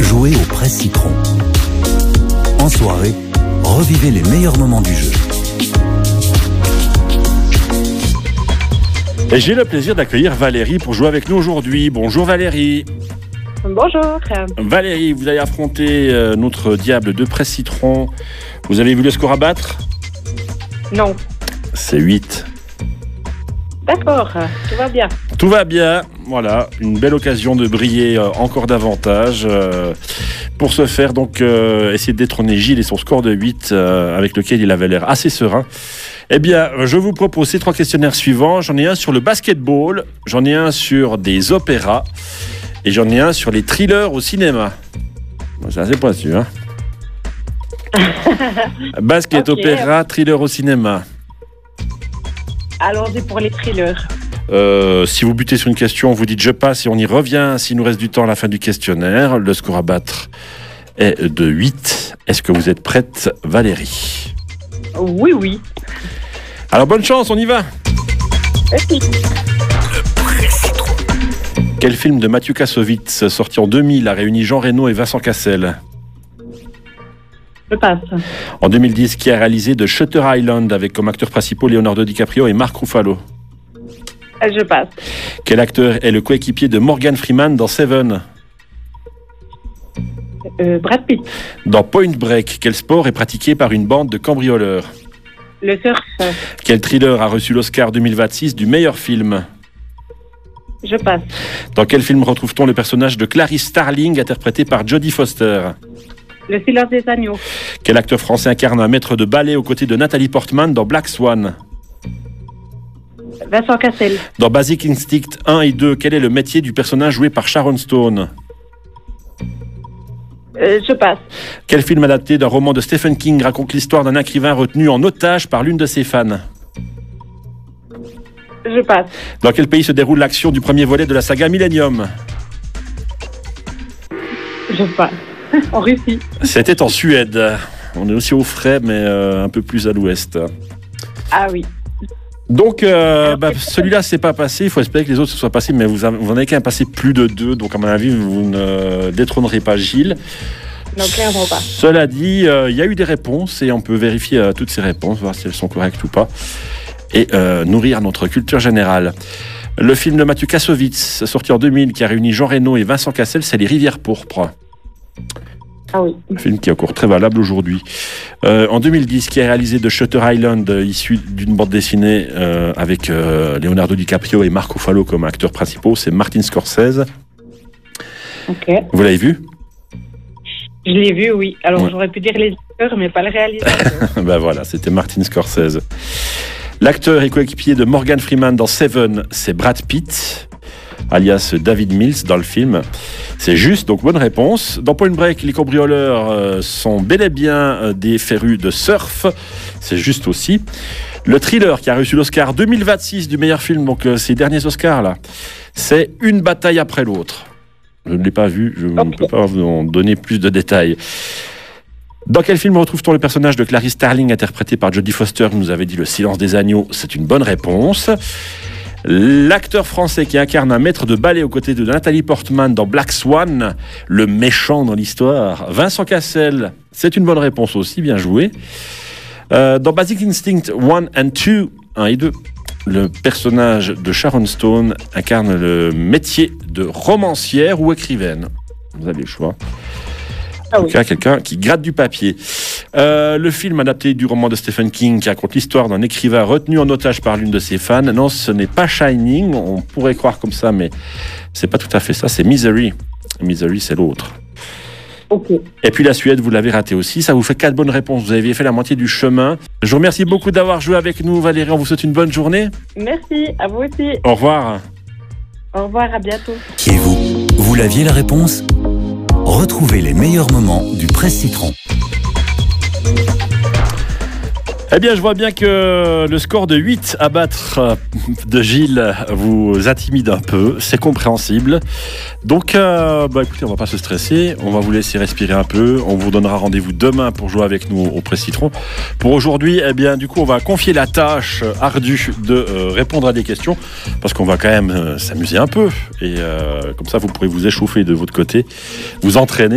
jouez au Presse Citron. En soirée, revivez les meilleurs moments du jeu. Et j'ai le plaisir d'accueillir Valérie pour jouer avec nous aujourd'hui. Bonjour Valérie. Bonjour. Valérie, vous allez affronter notre diable de Presse Citron. Vous avez vu le score à battre ? Non. C'est 8. D'accord, tout va bien. Tout va bien, voilà, une belle occasion de briller encore davantage. Pour ce faire, donc, essayer de détrôner Gilles et son score de 8, avec lequel il avait l'air assez serein. Eh bien, je vous propose ces 3 questionnaires suivants. J'en ai un sur le basketball, j'en ai un sur des opéras, et j'en ai un sur les thrillers au cinéma. Bon, c'est assez pointu, hein. Basket, okay. Opéra, thriller au cinéma. Allons-y pour les thrillers. Si vous butez sur une question, vous dites je passe et on y revient s'il nous reste du temps à la fin du questionnaire. Le score à battre est de 8. Est-ce que vous êtes prête, Valérie ? Oui. Alors bonne chance, on y va. Merci. Quel film de Mathieu Kassovitz, sorti en 2000, a réuni Jean Reno et Vincent Cassel ? Je passe. En 2010, qui a réalisé The Shutter Island avec comme acteurs principaux Leonardo DiCaprio et Mark Ruffalo ? Je passe. Quel acteur est le coéquipier de Morgan Freeman dans Seven ? Brad Pitt. Dans Point Break, quel sport est pratiqué par une bande de cambrioleurs ? Le surf. Quel thriller a reçu l'Oscar 2026 du meilleur film ? Je passe. Dans quel film retrouve-t-on le personnage de Clarice Starling interprété par Jodie Foster ? Le silence des agneaux. Quel acteur français incarne un maître de ballet aux côtés de Nathalie Portman dans Black Swan ? Vincent Cassel. Dans Basic Instinct 1 et 2, quel est le métier du personnage joué par Sharon Stone ? Je passe. Quel film adapté d'un roman de Stephen King raconte l'histoire d'un écrivain retenu en otage par l'une de ses fans ? Je passe. Dans quel pays se déroule l'action du premier volet de la saga Millennium ? Je passe. En Russie. C'était en Suède. On est aussi au frais, mais un peu plus à l'ouest. Ah oui. Donc, celui-là, c'est pas passé. Il faut espérer que les autres se soient passés, mais vous en avez quand même passé plus de 2. Donc, à mon avis, vous ne détrônerez pas Gilles. Non, clairement pas. Cela dit, il y a eu des réponses et on peut vérifier toutes ces réponses, voir si elles sont correctes ou pas, et nourrir notre culture générale. Le film de Mathieu Kassovitz, sorti en 2000, qui a réuni Jean Reno et Vincent Cassel, c'est Les Rivières pourpres. Ah oui. Un film qui est encore très valable aujourd'hui. En 2010, qui a réalisé The Shutter Island, issu d'une bande dessinée avec Leonardo DiCaprio et Mark Ruffalo comme acteurs principaux, c'est Martin Scorsese. Ok. Vous l'avez vu ? Je l'ai vu, oui. Alors, ouais. J'aurais pu dire les acteurs, mais pas le réalisateur. Ben voilà, c'était Martin Scorsese. L'acteur et coéquipier de Morgan Freeman dans Seven, c'est Brad Pitt, alias David Mills dans le film. C'est juste, donc bonne réponse. Dans Point Break, les cambrioleurs sont bel et bien des férus de surf. C'est juste aussi. Le thriller qui a reçu l'Oscar 2026 du meilleur film, donc ces derniers Oscars là, c'est Une bataille après l'autre. Je ne l'ai pas vu, je ne peux pas vous en donner plus de détails. Dans quel film retrouve-t-on le personnage de Clarice Starling interprété par Jodie Foster ? Vous nous avez dit Le silence des agneaux, c'est une bonne réponse. L'acteur français qui incarne un maître de ballet aux côtés de Nathalie Portman dans Black Swan, le méchant dans l'histoire, Vincent Cassel, c'est une bonne réponse aussi, bien joué. Dans Basic Instinct 1 and 2, 1 et 2, le personnage de Sharon Stone incarne le métier de romancière ou écrivaine. Vous avez le choix. En tout cas, quelqu'un qui gratte du papier. Le film adapté du roman de Stephen King qui raconte l'histoire d'un écrivain retenu en otage par l'une de ses fans. Non, ce n'est pas Shining, on pourrait croire comme ça, mais c'est pas tout à fait ça, c'est Misery. Misery, c'est l'autre. Ok. Et puis la Suède, vous l'avez raté aussi. Ça vous fait 4 bonnes réponses. Vous avez fait la moitié du chemin. Je vous remercie beaucoup d'avoir joué avec nous, Valérie. On vous souhaite une bonne journée. Merci, à vous aussi. Au revoir. Au revoir, à bientôt. Qui êtes-vous ? Vous l'aviez la réponse ? Retrouvez les meilleurs moments du Presse Citron. Eh bien, je vois bien que le score de 8 à battre de Gilles vous intimide un peu. C'est compréhensible. Donc, écoutez, on va pas se stresser. On va vous laisser respirer un peu. On vous donnera rendez-vous demain pour jouer avec nous au Presse Citron. Pour aujourd'hui, eh bien, du coup, on va confier la tâche ardue de répondre à des questions parce qu'on va quand même s'amuser un peu. Et comme ça, vous pourrez vous échauffer de votre côté, vous entraîner.